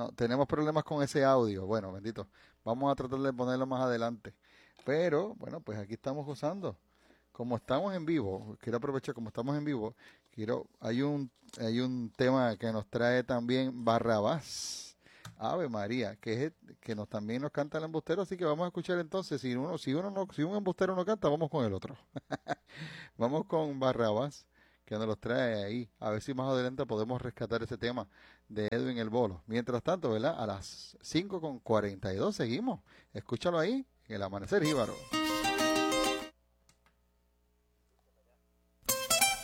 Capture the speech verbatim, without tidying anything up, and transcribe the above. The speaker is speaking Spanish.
no, tenemos problemas con ese audio. Bueno, bendito. Vamos a tratar de ponerlo más adelante. Pero, bueno, pues aquí estamos gozando. Como estamos en vivo, quiero aprovechar, como estamos en vivo, quiero, hay un, hay un tema que nos trae también Barrabás. Ave María, que es el- que nos también nos canta el embustero, así que vamos a escuchar entonces, si uno, si uno no, si un embustero no canta, vamos con el otro. Vamos con Barrabás, que nos los trae ahí. A ver si más adelante podemos rescatar ese tema de Edwin el Bolo. Mientras tanto, ¿verdad? A las cinco con cuarenta y dos seguimos. Escúchalo ahí, en el amanecer jíbaro.